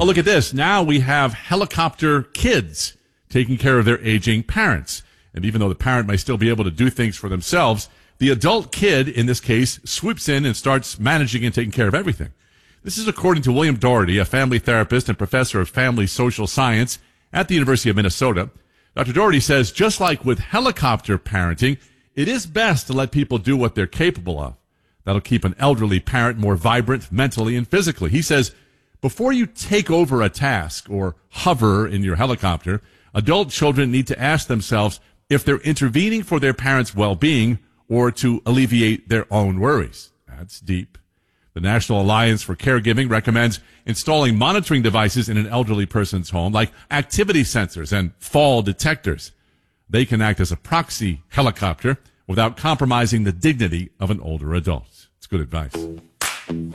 Oh, look at this. Now we have helicopter kids taking care of their aging parents. And even though the parent may still be able to do things for themselves, the adult kid, in this case, swoops in and starts managing and taking care of everything. This is according to William Doherty, a family therapist and professor of family social science at the University of Minnesota. Dr. Doherty says, just like with helicopter parenting, it is best to let people do what they're capable of. That'll keep an elderly parent more vibrant mentally and physically. He says, before you take over a task or hover in your helicopter, adult children need to ask themselves if they're intervening for their parents' well-being or to alleviate their own worries. That's deep. The National Alliance for Caregiving recommends installing monitoring devices in an elderly person's home, like activity sensors and fall detectors. They can act as a proxy helicopter without compromising the dignity of an older adult. It's good advice.